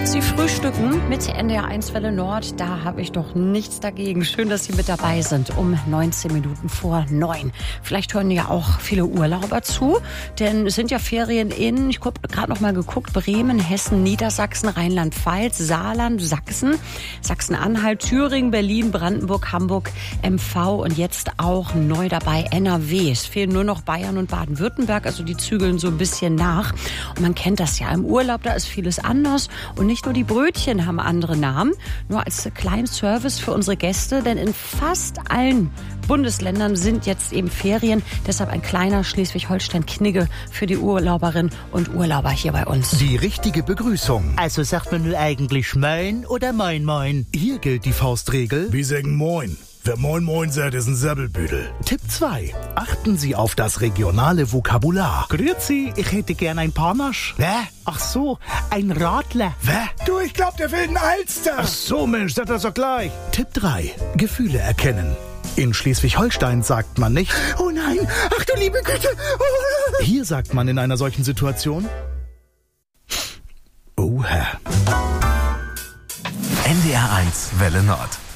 Sie frühstücken mit NDR1 Welle Nord, da habe ich doch nichts dagegen. Schön, dass Sie mit dabei sind, um 19 Minuten vor 9. Vielleicht hören ja auch viele Urlauber zu, denn es sind ja Ferien in, ich habe gerade noch mal geguckt, Bremen, Hessen, Niedersachsen, Rheinland-Pfalz, Saarland, Sachsen, Sachsen-Anhalt, Thüringen, Berlin, Brandenburg, Hamburg, MV und jetzt auch neu dabei NRW. Es fehlen nur noch Bayern und Baden-Württemberg, also die zügeln so ein bisschen nach. Und man kennt das ja, im Urlaub, da ist vieles anders und nicht nur die Brötchen haben andere Namen, nur als kleinen Service für unsere Gäste, denn in fast allen Bundesländern sind jetzt eben Ferien, deshalb ein kleiner Schleswig-Holstein-Knigge für die Urlauberinnen und Urlauber hier bei uns. Die richtige Begrüßung. Also sagt man nur eigentlich Moin oder Moin Moin? Hier gilt die Faustregel. Wir sagen Moin. Wer Moin Moin sagt, ist ein Säbelbüdel. Tipp 2. Achten Sie auf das regionale Vokabular. Grüezi, ich hätte gern ein Panache. Ach so, ein Radler. Du, ich glaub, der will einen Alster. Ach so, Mensch, sag das doch gleich. Tipp 3. Gefühle erkennen. In Schleswig-Holstein sagt man nicht: Oh nein, ach du liebe Güte. Hier sagt man in einer solchen Situation: Oh Herr. NDR1 Welle Nord.